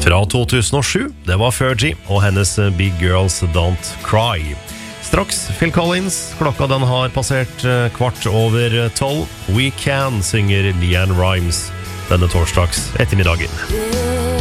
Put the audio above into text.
Fra 2007, det var Fergie og hennes Big Girls Don't Cry. Straks Phil Collins, klokka den har passert 12:15. We Can synger Leanne Rimes denne torsdags ettermiddagen.